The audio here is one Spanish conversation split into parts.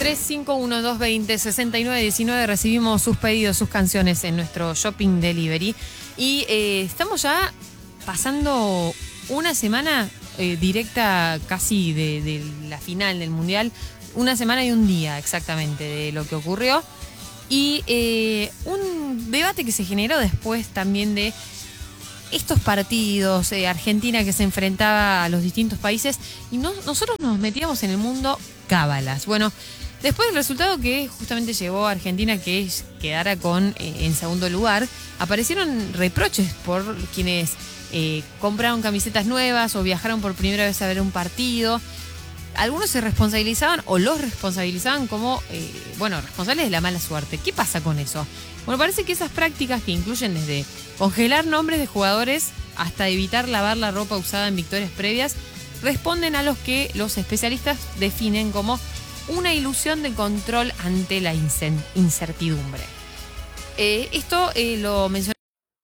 351-220-6919. Recibimos sus pedidos, sus canciones en nuestro Shopping Delivery. Y estamos ya pasando una semana directa casi de la final del Mundial. Una semana y un día exactamente de lo que ocurrió. Y un debate que se generó después también de estos partidos, Argentina que se enfrentaba a los distintos países, y nosotros nos metíamos en el mundo cábalas. Bueno, después del resultado que justamente llevó a Argentina que quedara en segundo lugar, aparecieron reproches por quienes compraron camisetas nuevas o viajaron por primera vez a ver un partido. Algunos se responsabilizaban o los responsabilizaban como, responsables de la mala suerte. ¿Qué pasa con eso? Bueno, parece que esas prácticas que incluyen desde congelar nombres de jugadores hasta evitar lavar la ropa usada en victorias previas, responden a los que los especialistas definen como una ilusión de control ante la incertidumbre. Esto lo mencionó,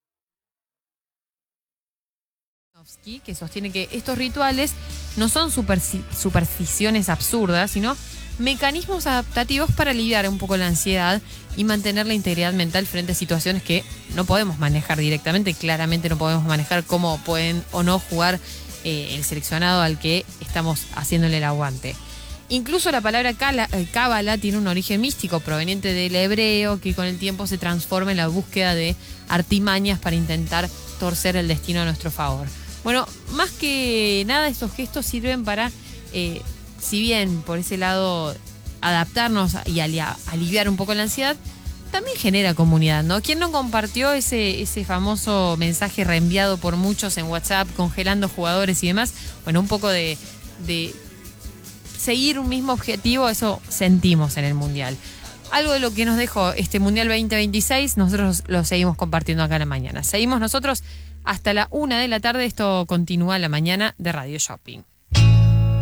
que sostiene que estos rituales no son supersticiones absurdas, sino mecanismos adaptativos para aliviar un poco la ansiedad y mantener la integridad mental frente a situaciones que no podemos manejar directamente. Claramente no podemos manejar cómo pueden o no jugar el seleccionado al que estamos haciéndole el aguante. Incluso la palabra cábala tiene un origen místico proveniente del hebreo que con el tiempo se transforma en la búsqueda de artimañas para intentar torcer el destino a nuestro favor. Bueno, más que nada estos gestos sirven para, si bien por ese lado adaptarnos y aliviar un poco la ansiedad, también genera comunidad, ¿no? ¿Quién no compartió ese famoso mensaje reenviado por muchos en WhatsApp, congelando jugadores y demás? Bueno, un poco de seguir un mismo objetivo, eso sentimos en el Mundial. Algo de lo que nos dejó este Mundial 2026, nosotros lo seguimos compartiendo acá en la mañana. Seguimos nosotros hasta la 1 de la tarde, esto continúa la mañana de Radio Shopping.